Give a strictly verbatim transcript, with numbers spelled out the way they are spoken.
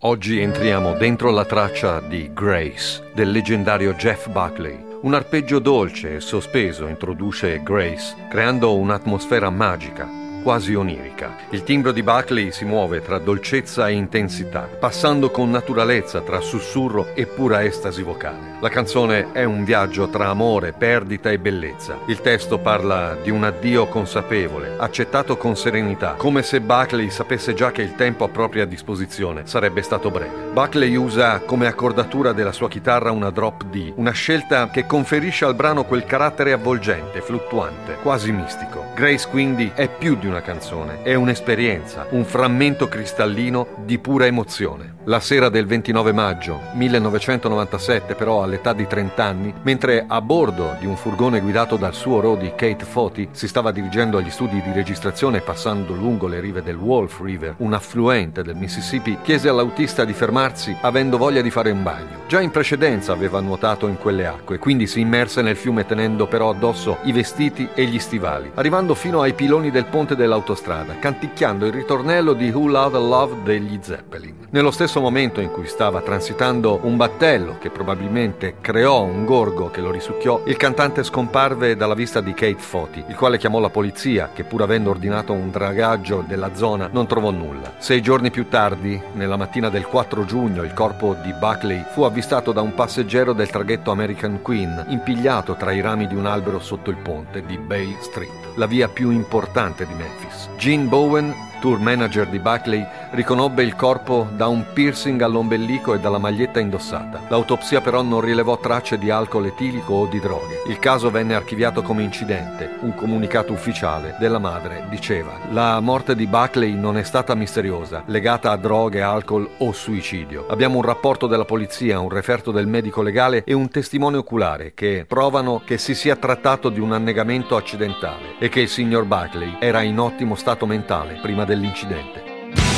Oggi entriamo dentro la traccia di Grace, del leggendario Jeff Buckley. Un arpeggio dolce e sospeso introduce Grace, creando un'atmosfera magica, quasi onirica. Il timbro di Buckley si muove tra dolcezza e intensità, passando con naturalezza tra sussurro e pura estasi vocale. La canzone è un viaggio tra amore, perdita e bellezza. Il testo parla di un addio consapevole, accettato con serenità, come se Buckley sapesse già che il tempo a propria disposizione sarebbe stato breve. Buckley usa come accordatura della sua chitarra una drop D, una scelta che conferisce al brano quel carattere avvolgente, fluttuante, quasi mistico. Grace quindi è più di una canzone, è un'esperienza, un frammento cristallino di pura emozione. La sera del ventinove maggio millenovecentonovantasette, però all'età di trenta anni, mentre a bordo di un furgone guidato dal suo roadie Kate Foti si stava dirigendo agli studi di registrazione passando lungo le rive del Wolf River, un affluente del Mississippi, chiese all'autista di fermarsi avendo voglia di fare un bagno. Già in precedenza aveva nuotato in quelle acque, quindi si immerse nel fiume tenendo però addosso i vestiti e gli stivali, arrivando fino ai piloni del ponte dell'autostrada, canticchiando il ritornello di Who Loves Love degli Zeppelin. Nello stesso momento in cui stava transitando un battello che probabilmente creò un gorgo che lo risucchiò, il cantante scomparve dalla vista di Kate Foti, il quale chiamò la polizia, che pur avendo ordinato un dragaggio della zona non trovò nulla. Sei giorni più tardi, nella mattina del quattro giugno, il corpo di Buckley fu avvistato da un passeggero del traghetto American Queen, impigliato tra i rami di un albero sotto il ponte di Bay Street, la via più importante di Memphis. Gene Bowen, tour manager di Buckley, riconobbe il corpo da un piercing all'ombelico e dalla maglietta indossata. L'autopsia però non rilevò tracce di alcol etilico o di droghe. Il caso venne archiviato come incidente. Un comunicato ufficiale della madre diceva: la morte di Buckley non è stata misteriosa, legata a droghe, alcol o suicidio. Abbiamo un rapporto della polizia, un referto del medico legale e un testimone oculare che provano che si sia trattato di un annegamento accidentale e che il signor Buckley era in ottimo stato mentale prima dell'incidente.